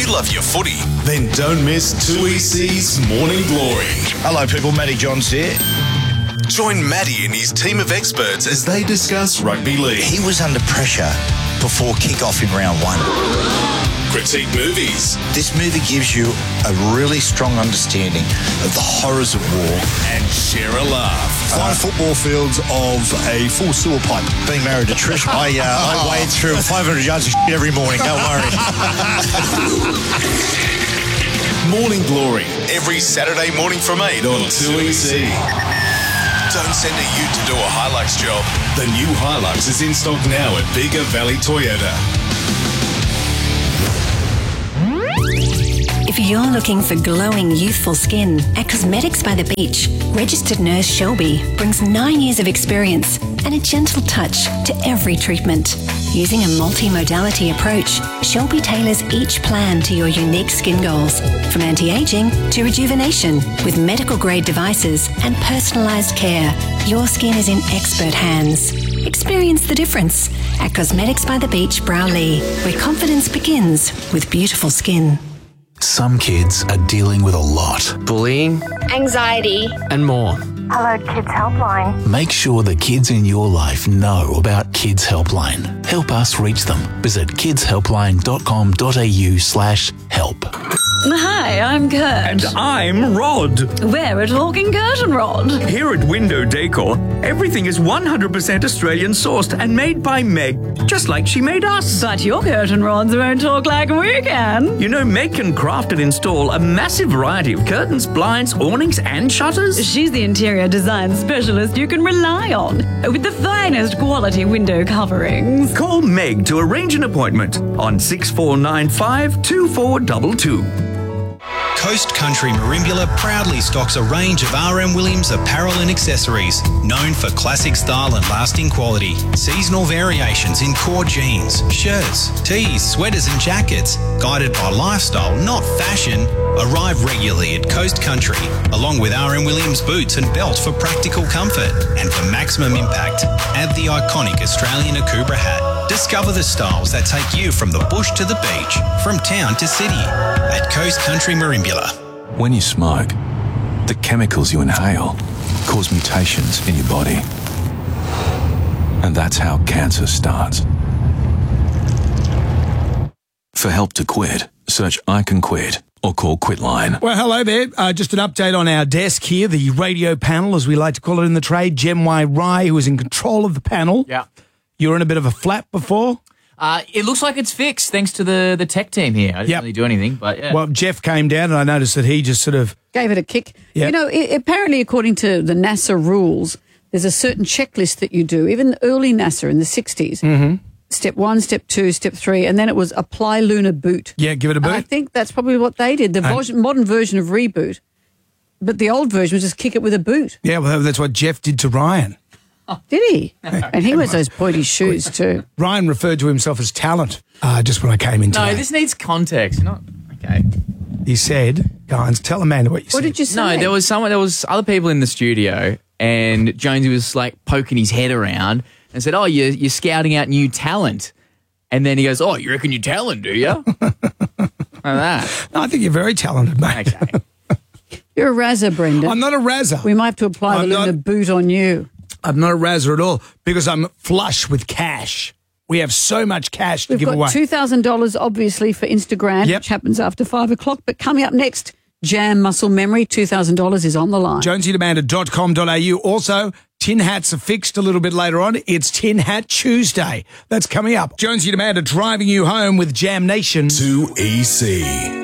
love your footy, then don't miss 2EC's Morning Glory. Hello, people. Matty Johns here. Join Matty and his team of experts as they discuss rugby league. He was under pressure before kick-off in round one. Critique movies. This movie gives you a really strong understanding of the horrors of war. And share a laugh. 5 football fields of a full sewer pipe. Being married to Trish, I wade through 500 yards of shit every morning. Don't worry. Morning Glory. Every Saturday morning from 8 on 2EC. Don't send a ute to do a Hilux job. The new Hilux is in stock now at Bega Valley Toyota. If you're looking for glowing, youthful skin, at Cosmetics by the Beach, registered nurse Shelby brings 9 years of experience and a gentle touch to every treatment. Using a multi-modality approach, Shelby tailors each plan to your unique skin goals, from anti-aging to rejuvenation, with medical-grade devices and personalised care. Your skin is in expert hands. Experience the difference at Cosmetics by the Beach, Browley, where confidence begins with beautiful skin. Some kids are dealing with a lot. Bullying, anxiety, and more. Hello Kids Helpline. Make sure the kids in your life know about Kids Helpline. Help us reach them. Visit kidshelpline.com.au/help. Hi, I'm Kurt. And I'm Rod. We're a talking curtain rod. Here at Window Decor, everything is 100% Australian sourced and made by Meg, just like she made us. But your curtain rods won't talk like we can. You know, Meg can craft and install a massive variety of curtains, blinds, awnings, and shutters. She's the interior design specialist you can rely on, with the finest quality window coverings. Call Meg to arrange an appointment on 6495 2422. Coast Country Merimbula proudly stocks a range of RM Williams apparel and accessories, known for classic style and lasting quality. Seasonal variations in core jeans, shirts, tees, sweaters and jackets, guided by lifestyle, not fashion, arrive regularly at Coast Country, along with RM Williams boots and belt for practical comfort. And for maximum impact, add the iconic Australian Akubra hat. Discover the styles that take you from the bush to the beach, from town to city, at Coast Country Merimbula. When you smoke, the chemicals you inhale cause mutations in your body. And that's how cancer starts. For help to quit, search I Can Quit or call Quitline. Well, hello there. Just an update on our desk here, the radio panel, as we like to call it in the trade. Jem Y. Rye, who is in control of the panel. Yeah. You were in a bit of a flap before? It looks like it's fixed, thanks to the tech team here. I didn't really do anything, but yeah. Well, Jeff came down and I noticed that he just sort of... gave it a kick. Yep. You know, apparently according to the NASA rules, there's a certain checklist that you do, even early NASA in the 60s. Mm-hmm. Step 1, Step 2, Step 3, and then it was apply lunar boot. Yeah, give it a boot. And I think that's probably what they did, the modern version of reboot. But the old version was just kick it with a boot. Yeah, well, that's what Jeff did to Ryan. Did he? And he wears those pointy shoes too. Ryan referred to himself as talent just when I came in today. No, this needs context. Not okay. He said, guys, tell Amanda what you said. What did you say? No, there was other people in the studio, and Jonesy was like poking his head around and said, "Oh, you're scouting out new talent," and then he goes, "Oh, you reckon you're talent, do you?" Like that. No, I think you're very talented, mate. Okay. You're a razzer, Brendan. I'm not a razzer. We might have to apply the lunar boot on you. I'm not a razzer at all because I'm flush with cash. We have so much cash to give away. We've got $2,000 obviously for Instagram, which happens after 5 o'clock. But coming up next, Jam Muscle Memory, $2,000 is on the line. JonesyDemanda.com.au. Also, tin hats are fixed a little bit later on. It's Tin Hat Tuesday. That's coming up. Jonesy Demanda driving you home with Jam Nation. 2EC.